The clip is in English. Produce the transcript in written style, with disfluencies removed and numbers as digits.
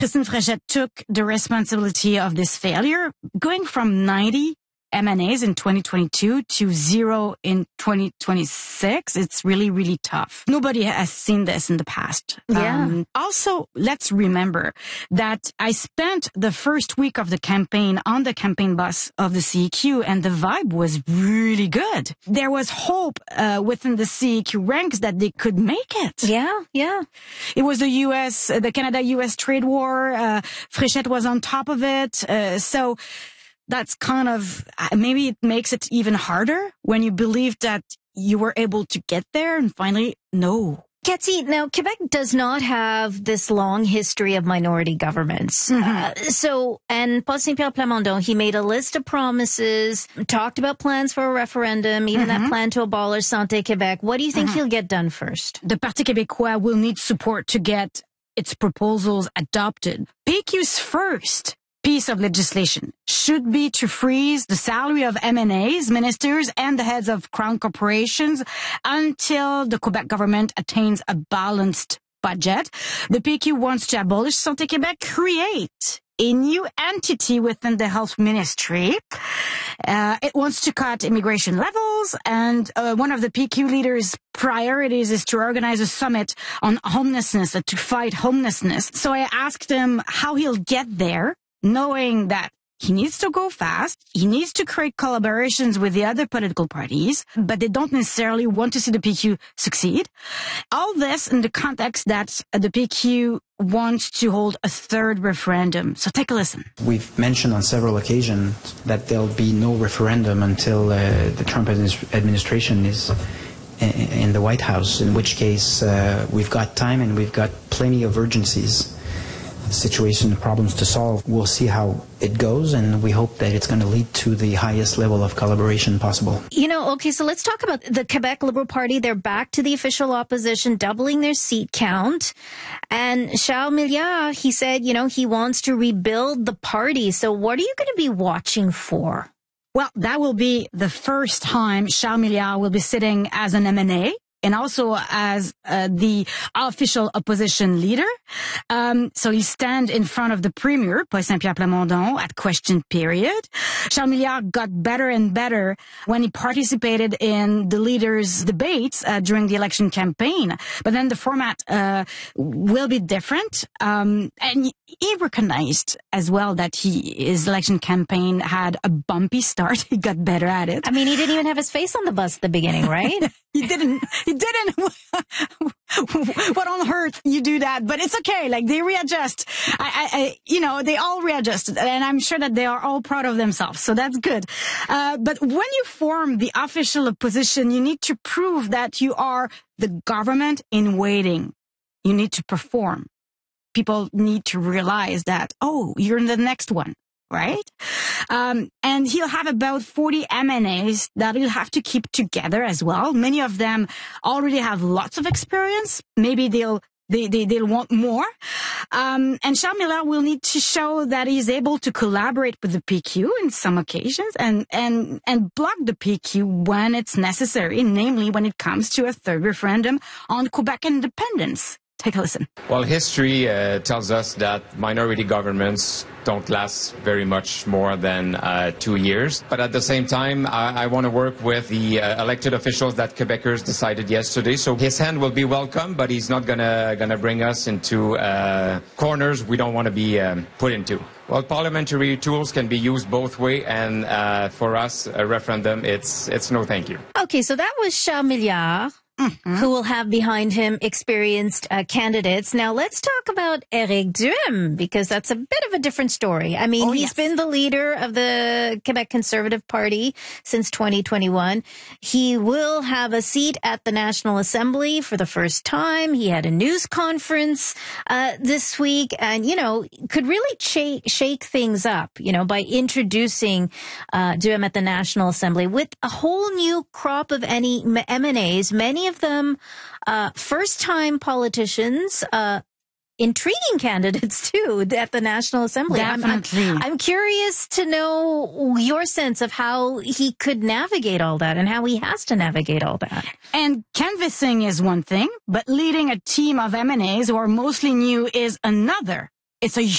Christine Fréchette took the responsibility of this failure, going from 90 MNAs in 2022 to 0 in 2026. It's really, really tough. Nobody has seen this in the past. Yeah. Also, let's remember that I spent the first week of the campaign on the campaign bus of the CEQ, and the vibe was really good. There was hope within the CEQ ranks that they could make it. Yeah. It was the Canada-US trade war. Fréchette was on top of it. So that's kind of, maybe it makes it even harder when you believe that you were able to get there and finally, no. Cathy, now Quebec does not have this long history of minority governments. And Paul Saint-Pierre Plamondon, he made a list of promises, talked about plans for a referendum, even that plan to abolish Santé Québec. What do you think he'll get done first? The Parti québécois will need support to get its proposals adopted. PQ's first piece of legislation should be to freeze the salary of MNAs, ministers, and the heads of crown corporations until the Quebec government attains a balanced budget. The PQ wants to abolish Santé Québec, create a new entity within the health ministry. It wants to cut immigration levels, and one of the PQ leaders' priorities is to organize a summit on homelessness, to fight homelessness. So I asked him how he'll get there, knowing that he needs to go fast, he needs to create collaborations with the other political parties, but they don't necessarily want to see the PQ succeed. All this in the context that the PQ wants to hold a third referendum. So take a listen. We've mentioned on several occasions that there'll be no referendum until the Trump administration is in the White House, in which case we've got time and we've got plenty of urgencies. Situation, problems to solve. We'll see how it goes, and we hope that it's going to lead to the highest level of collaboration possible. Okay, so let's talk about the Quebec Liberal Party. They're back to the official opposition, doubling their seat count. And Charles Milliard, he said, he wants to rebuild the party. So what are you going to be watching for? Well, that will be the first time Charles Milliard will be sitting as an MNA and also as the official opposition leader. So he stand in front of the premier, Paul Saint-Pierre Plamondon, at question period. Charles Milliard got better and better when he participated in the leaders' debates during the election campaign. But then the format will be different. And he recognized as well that his election campaign had a bumpy start. He got better at it. I mean, he didn't even have his face on the bus at the beginning, right? He didn't. What on earth you do that? But it's okay. Like, they readjust. They all readjusted, and I'm sure that they are all proud of themselves. So that's good. But when you form the official opposition, you need to prove that you are the government in waiting. You need to perform. People need to realize that, you're in the next one. Right? And he'll have about 40 MNAs that he'll have to keep together as well. Many of them already have lots of experience. Maybe they'll want more. And Charles Milliard will need to show that he's able to collaborate with the PQ in some occasions and block the PQ when it's necessary, namely when it comes to a third referendum on Quebec independence. Take a listen. Well, history tells us that minority governments don't last very much more than 2 years. But at the same time, I want to work with the elected officials that Quebecers decided yesterday. So his hand will be welcome, but he's not gonna bring us into corners we don't want to be put into. Well, parliamentary tools can be used both ways, and for us, a referendum, it's no thank you. Okay, so that was Charles Milliard, who will have behind him experienced candidates. Now let's talk about Éric Duhem, because that's a bit of a different story. I mean, he's been the leader of the Quebec Conservative Party since 2021. He will have a seat at the National Assembly for the first time. He had a news conference this week and, could really shake things up, by introducing Duhem at the National Assembly with a whole new crop of MNAs, many of them first-time politicians, intriguing candidates too at the National Assembly. Definitely. I'm curious to know your sense of how he could navigate all that and how he has to navigate all that. And canvassing is one thing, but leading a team of MNAs who are mostly new is another. It's a